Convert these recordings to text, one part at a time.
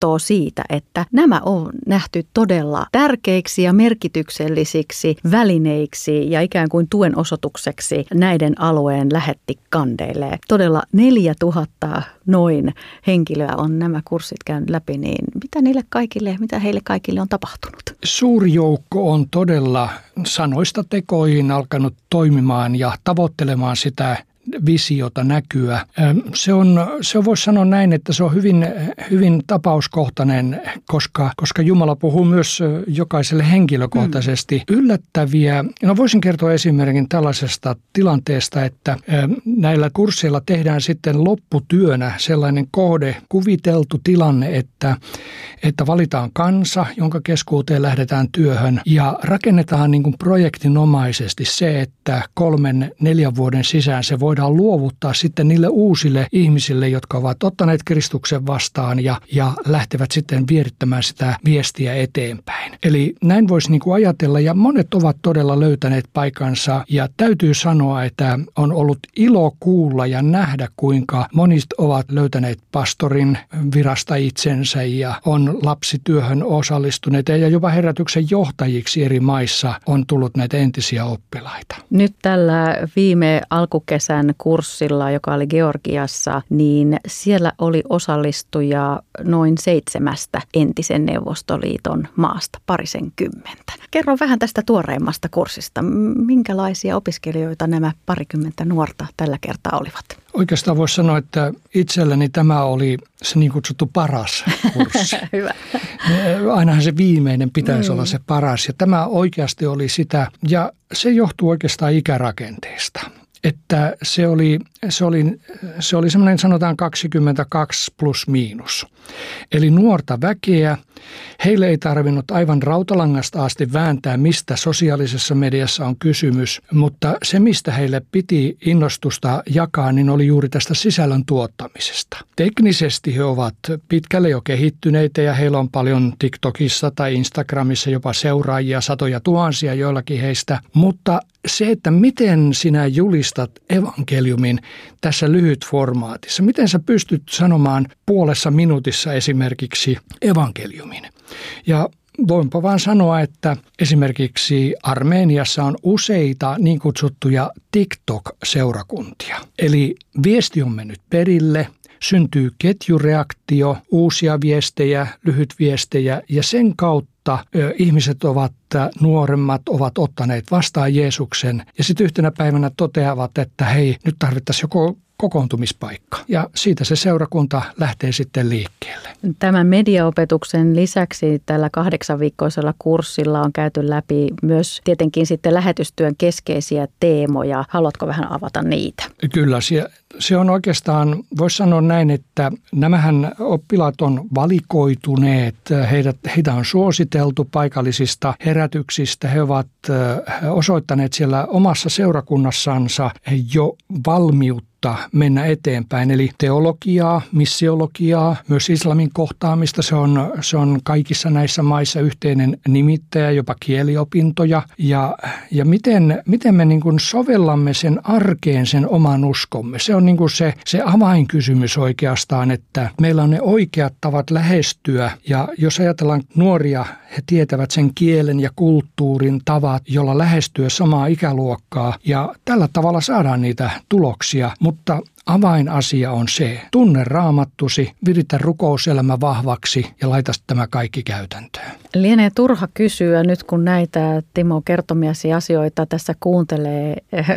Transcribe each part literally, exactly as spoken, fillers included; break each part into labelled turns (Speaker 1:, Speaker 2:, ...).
Speaker 1: kertoo siitä, että nämä on nähty todella tärkeiksi ja merkityksellisiksi välineiksi ja ikään kuin tuen osoitukseksi näiden alueen lähettikandeille. Todella neljätuhatta noin henkilöä on nämä kurssit käynyt läpi, niin mitä niille kaikille, mitä heille kaikille on tapahtunut?
Speaker 2: Suuri joukko on todella sanoista tekoihin alkanut toimimaan ja tavoittelemaan sitä visiota, näkyä. Se on, se voisi sanoa näin, että se on hyvin, hyvin tapauskohtainen, koska, koska Jumala puhuu myös jokaiselle henkilökohtaisesti. Mm. Yllättäviä, no voisin kertoa esimerkin tällaisesta tilanteesta, että näillä kursseilla tehdään sitten lopputyönä sellainen kohde, kuviteltu tilanne, että, että valitaan kansa, jonka keskuuteen lähdetään työhön ja rakennetaan niin kuin projektinomaisesti se, että kolmen, neljän vuoden sisään se voidaan luovuttaa sitten niille uusille ihmisille, jotka ovat ottaneet Kristuksen vastaan ja, ja lähtevät sitten vierittämään sitä viestiä eteenpäin. Eli näin voisi niin kuin ajatella ja monet ovat todella löytäneet paikansa ja täytyy sanoa, että on ollut ilo kuulla ja nähdä, kuinka monet ovat löytäneet pastorin virasta itsensä ja on lapsityöhön osallistuneet ja jopa herätyksen johtajiksi eri maissa on tullut näitä entisiä oppilaita.
Speaker 1: Nyt tällä viime alkukesän kurssilla, joka oli Georgiassa, niin siellä oli osallistujia noin seitsemästä entisen Neuvostoliiton maasta, parisenkymmentä. Kerro vähän tästä tuoreimmasta kurssista. Minkälaisia opiskelijoita nämä parikymmentä nuorta tällä kertaa olivat?
Speaker 2: Oikeastaan voisi sanoa, että itselläni tämä oli se niin kutsuttu paras kurssi.
Speaker 1: Hyvä.
Speaker 2: Ainahan se viimeinen pitäisi mm. olla se paras ja tämä oikeasti oli sitä ja se johtuu oikeastaan ikärakenteesta. Että se oli, se oli, se oli semmoinen sanotaan kaksikymmentäkaksi plus miinus. Eli nuorta väkeä. Heille ei tarvinnut aivan rautalangasta asti vääntää, mistä sosiaalisessa mediassa on kysymys, mutta se, mistä heille piti innostusta jakaa, niin oli juuri tästä sisällön tuottamisesta. Teknisesti he ovat pitkälle jo kehittyneitä ja heillä on paljon TikTokissa tai Instagramissa jopa seuraajia, satoja tuhansia joillakin heistä, mutta se, että miten sinä julistat evankeliumin tässä lyhytformaatissa, miten sä pystyt sanomaan puolessa minuutissa esimerkiksi evankeliumin. Ja voinpa vaan sanoa, että esimerkiksi Armeniassa on useita niin kutsuttuja TikTok-seurakuntia. Eli viesti on mennyt perille, syntyy ketjureaktio, uusia viestejä, lyhytviestejä ja sen kautta ihmiset ovat, nuoremmat ovat ottaneet vastaan Jeesuksen ja sitten yhtenä päivänä toteavat, että hei, nyt tarvittaisiin joko kokoontumispaikka. Ja siitä se seurakunta lähtee sitten liikkeelle.
Speaker 1: Tämän mediaopetuksen lisäksi tällä kahdeksanviikkoisella kurssilla on käyty läpi myös tietenkin sitten lähetystyön keskeisiä teemoja. Haluatko vähän avata niitä?
Speaker 2: Kyllä, se, se on oikeastaan, voisi sanoa näin, että nämähän oppilaat on valikoituneet, heidät, heitä on suositeltu paikallisista herätyksistä. He ovat osoittaneet siellä omassa seurakunnassansa jo valmiutta mennä eteenpäin, eli teologiaa, missiologiaa, myös islamin kohtaamista. Se on, se on kaikissa näissä maissa yhteinen nimittäjä, jopa kieliopintoja. Ja, ja miten, miten me niin kuin sovellamme sen arkeen, sen oman uskomme. Se on niin kuin se, se avainkysymys oikeastaan, että meillä on ne oikeat tavat lähestyä. Ja jos ajatellaan nuoria, he tietävät sen kielen ja kulttuurin tavat, jolla lähestyä samaa ikäluokkaa. Ja tällä tavalla saadaan niitä tuloksia. Mutta avainasia on se, tunne raamattusi, viritä rukouselämä vahvaksi ja laita tämä kaikki käytäntöön.
Speaker 1: Lienee turha kysyä nyt, kun näitä Timo kertomiasi asioita tässä kuuntelee.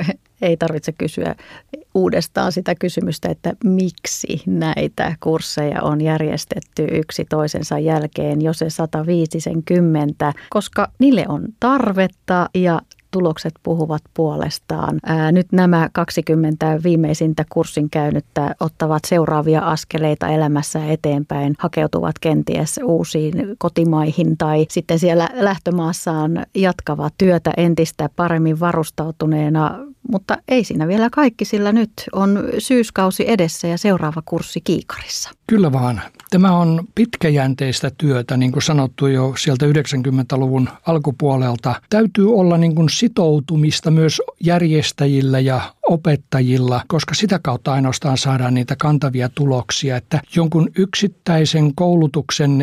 Speaker 1: Ei tarvitse kysyä uudestaan sitä kysymystä, että miksi näitä kursseja on järjestetty yksi toisensa jälkeen, jo se sata viisikymmentä, koska niille on tarvetta ja tulokset puhuvat puolestaan. Ää, nyt nämä kaksikymmentä viimeisintä kurssin käynyttä ottavat seuraavia askeleita elämässä eteenpäin, hakeutuvat kenties uusiin kotimaihin tai sitten siellä lähtömaassaan jatkavat työtä entistä paremmin varustautuneena Mutta ei siinä vielä kaikki, sillä nyt on syyskausi edessä ja seuraava kurssi kiikarissa.
Speaker 2: Kyllä vaan. Tämä on pitkäjänteistä työtä, niin kuin sanottu jo sieltä yhdeksänkymmentäluvun alkupuolelta. Täytyy olla niin kuin sitoutumista myös järjestäjillä ja opettajilla, koska sitä kautta ainoastaan saadaan niitä kantavia tuloksia, että jonkun yksittäisen koulutuksen